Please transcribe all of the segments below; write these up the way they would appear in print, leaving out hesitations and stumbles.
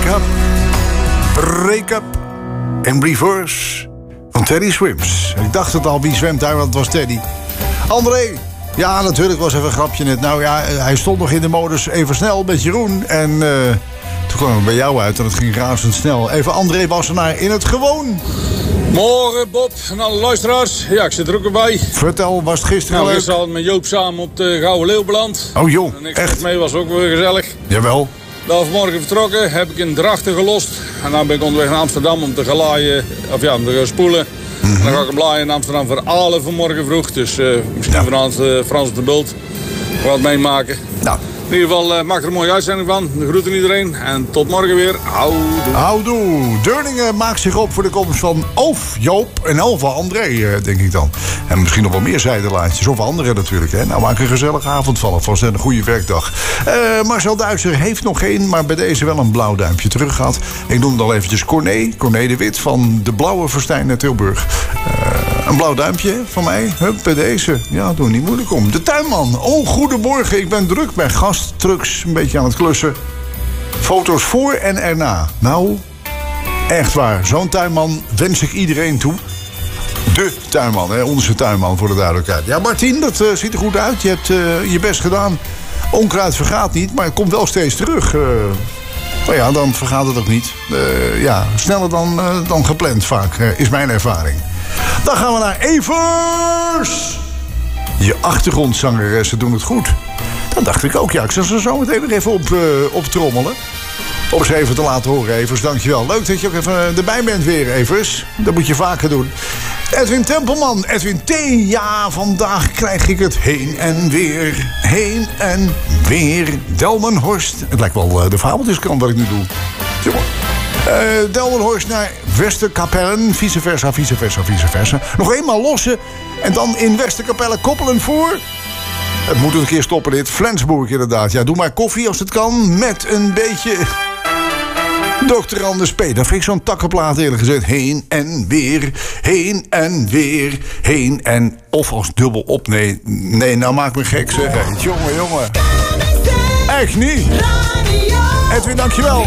Break Up in Reverse van Teddy Swims. Ik dacht het al, wie zwemt daar, want het was Teddy. André, ja, natuurlijk was even een grapje net. Nou ja, hij stond nog in de modus even snel met Jeroen. En toen kwam het bij jou uit en het ging razendsnel. Even André Wassenaar in het gewoon. Morgen Bob en alle luisteraars. Ja, ik zit er ook weer bij. Vertel, was het gisteren leuk? Gisteren hadden we met Joop samen op de Gouden Leeuw beland. Oh joh, en ik echt? mee, was ook weer gezellig. Jawel. Daar vanmorgen vertrokken, heb ik in Drachten gelost. En dan ben ik onderweg naar Amsterdam om te gaan laaien, of ja, om te gaan spoelen. En dan ga ik hem laaien in Amsterdam voor Alen vanmorgen vroeg. Dus misschien vanavond Frans op de Bult wat meemaken. Nou. In ieder geval, maak er een mooie uitzending van. De groeten iedereen. En tot morgen weer. Houdoe. Houdoe. Deurningen maakt zich op voor de komst van Joop en Elva André, denk ik dan. En misschien nog wel meer zijdelaantjes. Of anderen natuurlijk. Hè. Nou, maak een gezellige avond van. Alvast een goede werkdag. Marcel Duitser heeft nog geen, maar bij deze wel een blauw duimpje terug gehad. Ik noem dan eventjes Corné de Wit van de Blauwe Verstijn uit Tilburg. Een blauw duimpje van mij. Hup, bij deze. Ja, doe niet moeilijk om. De tuinman. Oh, goedemorgen. Ik ben druk bij gasttrucks. Een beetje aan het klussen. Foto's voor en erna. Nou, echt waar. Zo'n tuinman wens ik iedereen toe. De tuinman, hè. Onze tuinman voor de duidelijkheid. Ja, Martien, dat ziet er goed uit. Je hebt je best gedaan. Onkruid vergaat niet, maar het komt wel steeds terug. Nou ja, dan vergaat het ook niet. Ja, sneller dan gepland vaak, is mijn ervaring. Dan gaan we naar Evers. Je achtergrondzangeressen doen het goed. Dat dacht ik ook, ja. Ik zal ze zo meteen nog even op trommelen. Om ze even te laten horen, Evers. Dankjewel. Leuk dat je ook even erbij bent weer, Evers. Dat moet je vaker doen. Edwin Tempelman. Edwin T. Ja, vandaag krijg ik het heen en weer. Heen en weer. Delmenhorst. Het lijkt wel de fabeltjeskrant wat ik nu doe. Zie maar. Delmenhorst naar Westerkapellen. Vice versa, vice versa, vice versa. Nog eenmaal lossen. En dan in Westerkapellen koppelen voor... Het moet een keer stoppen dit. Flensburg inderdaad. Ja, doe maar koffie als het kan. Met een beetje... Dr. Anders P. Dat vind ik zo'n takkenplaat eerlijk gezegd. Heen en weer. Heen en weer. Heen en... Of als dubbel op. Nee, nou maak me gek zeg. Hey, jongen. Echt niet. Edwin, dankjewel.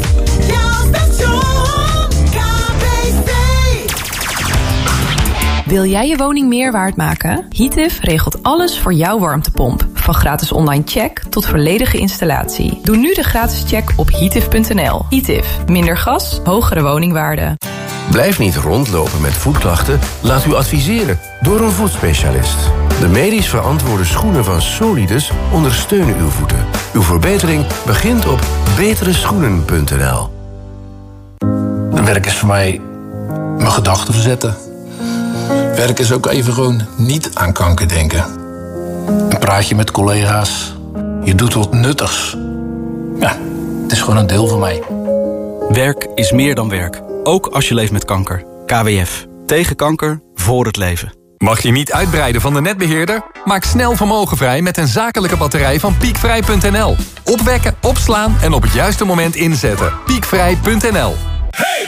Wil jij je woning meer waard maken? Heatif regelt alles voor jouw warmtepomp. Van gratis online check tot volledige installatie. Doe nu de gratis check op heatif.nl. Heatif. Minder gas, hogere woningwaarde. Blijf niet rondlopen met voetklachten. Laat u adviseren door een voetspecialist. De medisch verantwoorde schoenen van Solidus ondersteunen uw voeten. Uw verbetering begint op betereschoenen.nl. Werk is voor mij mijn gedachten verzetten. Werk is ook even gewoon niet aan kanker denken. Een praatje met collega's. Je doet wat nuttigs. Ja, het is gewoon een deel van mij. Werk is meer dan werk. Ook als je leeft met kanker. KWF. Tegen kanker, voor het leven. Mag je niet uitbreiden van de netbeheerder? Maak snel vermogen vrij met een zakelijke batterij van Piekvrij.nl. Opwekken, opslaan en op het juiste moment inzetten. Piekvrij.nl.